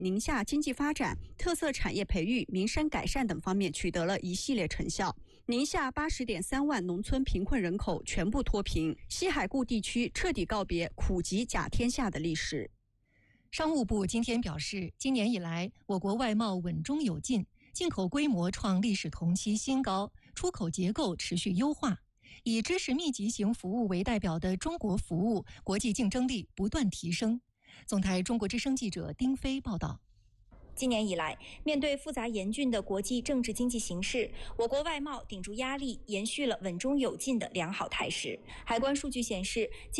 宁夏经济发展、特色产业培育、民生改善等方面取得了一系列成效。宁夏80.3万农村贫困人口全部脱贫，西海固地区彻底告别苦瘠甲天下的历史。 商务部今天表示，今年以来，我国外贸稳中有进，进口规模创历史同期新高，出口结构持续优化。以知识密集型服务为代表的中国服务国际竞争力不断提升。总台中国之声记者丁飞报道。 今年以来，面对复杂严峻的国际政治经济形势，我国外贸顶住压力，延续了稳中有进的良好态势。海关数据显示，